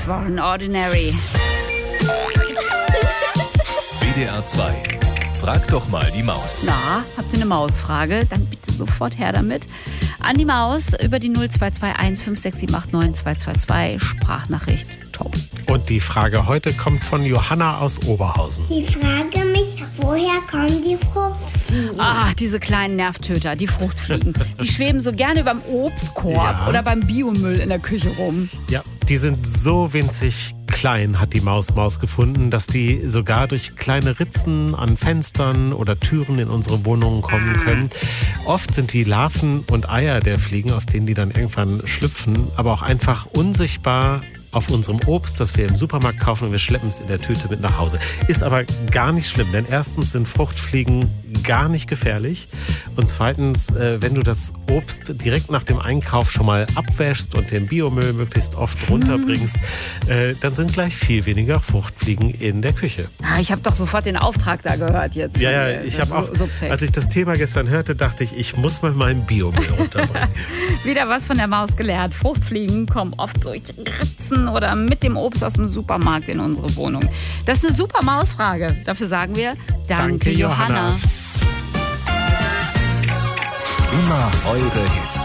Das war Ordinary. WDR 2. Frag doch mal die Maus. Na, habt ihr eine Mausfrage? Dann bitte sofort her damit. An die Maus über die 0221 56789 222. Sprachnachricht. Top. Und die Frage heute kommt von Johanna aus Oberhausen. Ich frage mich, woher kommen die Fruchtfliegen? Ach, diese kleinen Nervtöter, die Fruchtfliegen. Die schweben so gerne beim Obstkorb oder beim Biomüll in der Küche rum. Ja, die sind so winzig klein, hat die Maus gefunden, dass die sogar durch kleine Ritzen an Fenstern oder Türen in unsere Wohnungen kommen können. Oft sind die Larven und Eier der Fliegen, aus denen die dann irgendwann schlüpfen, aber auch einfach unsichtbar auf unserem Obst, das wir im Supermarkt kaufen, und wir schleppen es in der Tüte mit nach Hause. Ist aber gar nicht schlimm, denn erstens sind Fruchtfliegen gar nicht gefährlich und zweitens, wenn du das Obst direkt nach dem Einkauf schon mal abwäschst und den Biomüll möglichst oft runterbringst, dann sind gleich viel weniger Fruchtfliegen in der Küche. Ich habe doch sofort den Auftrag da gehört jetzt. Ja, ich habe auch, als ich das Thema gestern hörte, dachte ich muss mal meinen Biomüll runterbringen. Wieder was von der Maus gelernt. Fruchtfliegen kommen oft durch Ritzen oder mit dem Obst aus dem Supermarkt in unsere Wohnung. Das ist eine super Mausfrage. Dafür sagen wir Danke, Johanna. Immer eure Hits.